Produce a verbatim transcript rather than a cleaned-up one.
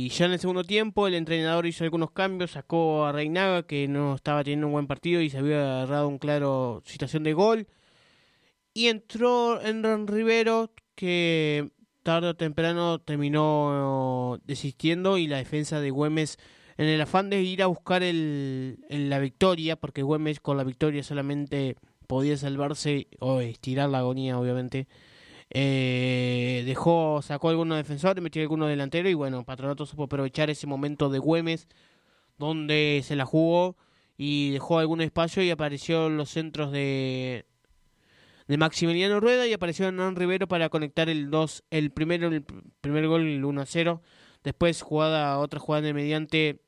Y ya en el segundo tiempo el entrenador hizo algunos cambios, sacó a Reinaga, que no estaba teniendo un buen partido y se había agarrado un claro situación de gol. Y entró Enron Rivero, que tarde o temprano terminó desistiendo, y la defensa de Güemes, en el afán de ir a buscar el, el- la victoria, porque Güemes con la victoria solamente podía salvarse o estirar la agonía, obviamente. Eh, dejó, sacó algunos defensores, metió algunos delanteros y bueno, Patronato supo aprovechar ese momento de Güemes donde se la jugó y dejó algún espacio y apareció los centros de, de Maximiliano Rueda y apareció Hernán Rivero para conectar el dos, el primero, el primer gol, el uno a cero. Después jugada, otra jugada de mediante